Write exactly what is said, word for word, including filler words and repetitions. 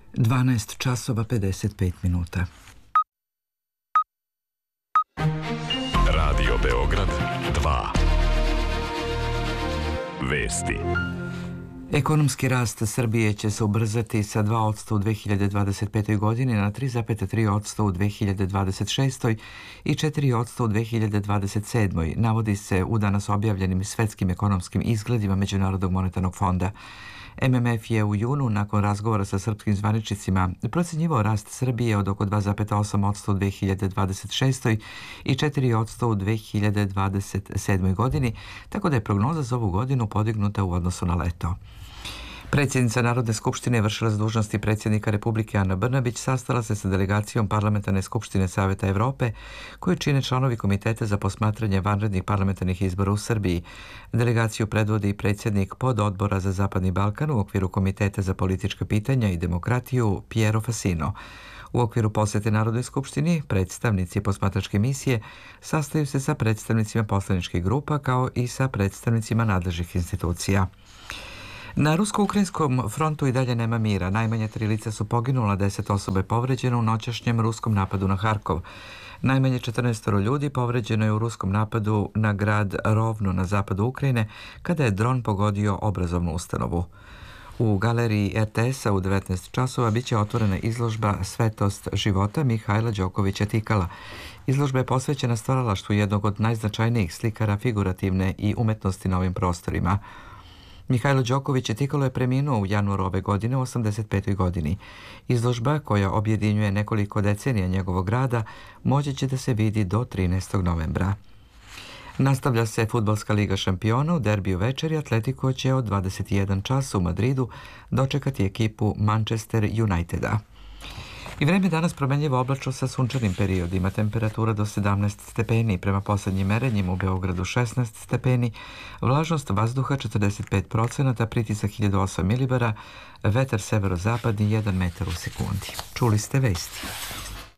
dvanaest časova pedeset pet minuta. Radio Beograd dva. Vesti. Ekonomski rast Srbije će se ubrzati sa dva posto u dve hiljade dvadeset petoj. godini na tri zarez tri posto u dve hiljade dvadeset šestoj. i četiri posto u dve hiljade dvadeset sedmoj. navodi se u danas objavljenim svetskim ekonomskim izgledima Međunarodnog monetarnog fonda. M M F je u junu, nakon razgovora sa srpskim zvaničnicima, procjenjivao rast Srbije od oko dva zarez osam posto u dve hiljade dvadeset šestoj. i četiri posto u dve hiljade dvadeset sedmoj. godini, tako da je prognoza za ovu godinu podignuta u odnosu na leto. Predsjednica Narodne skupštine, vršilac dužnosti predsjednika Republike Ana Brnabić, sastala se sa delegacijom Parlamentarne skupštine Saveta Evrope, koju čine članovi Komiteta za posmatranje vanrednih parlamentarnih izbora u Srbiji. Delegaciju predvodi predsjednik pododbora za Zapadni Balkan u okviru Komiteta za politička pitanja i demokratiju Piero Fassino. U okviru posjete Narodnoj skupštini, predstavnici posmatračke misije sastaju se sa predstavnicima poslaničkih grupa kao i sa predstavnicima nadležnih institucija. Na rusko-ukrajinskom frontu i dalje nema mira. Najmanje tri lica su poginula, deset osoba je povređeno u noćašnjem ruskom napadu na Harkov. Najmanje četrnaest ljudi povređeno je u ruskom napadu na grad Rovno na zapadu Ukrajine, kada je dron pogodio obrazovnu ustanovu. U galeriji R T S-a u devetnaest časova biće otvorena izložba Svetost života Mihajla Đokovića Tikala. Izložba je posvećena stvaralaštvu jednog od najznačajnijih slikara figurativne i umetnosti na ovim prostorima. Mihajlo Đoković Tikalo je preminuo u januaru ove godine u osamdeset petoj. godini. Izložba, koja objedinjuje nekoliko decenija njegovog rada, moći će da se vidi do trinaestog novembra. Nastavlja se Fudbalska liga šampiona. U derbiju večeri Atletico će od dvadeset jedan časa u Madridu dočekati ekipu Manchester Uniteda. I vreme danas promenljivo oblačno sa sunčanim periodima. Temperatura do sedamnaest stepeni, prema poslednjim merenjima u Beogradu šesnaest stepeni, vlažnost vazduha četrdeset pet procenata, pritisak hiljadu osam milibara, vetar severozapadni jedan metar u sekundi. Čuli ste vesti.